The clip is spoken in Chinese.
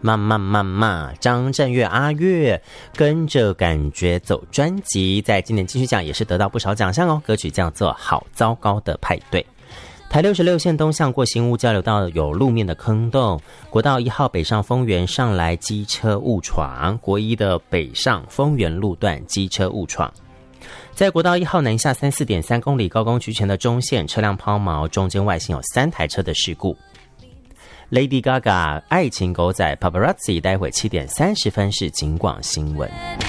嘛，张震岳阿岳跟着感觉走专辑，在今年金曲奖也是得到不少奖项哦。歌曲叫做《好糟糕的派对》。台66线东向过新屋交流道有路面的坑洞，国道1号北上丰原上来机车误闯，国一的北上丰原路段机车误闯。在国道1号南下34.3公里高工局前的中线车辆抛锚，中间外形有3台车的事故。Lady Gaga 爱情狗仔 Paparazzi 待会7点30分是警广新闻。